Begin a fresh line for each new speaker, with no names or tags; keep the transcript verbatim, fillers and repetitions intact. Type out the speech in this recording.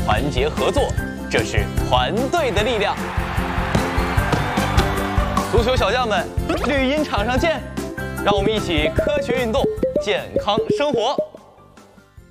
团结合作，这是团队的力量。足球小将们，绿茵场上见！让我们一起科学运动，健康生活。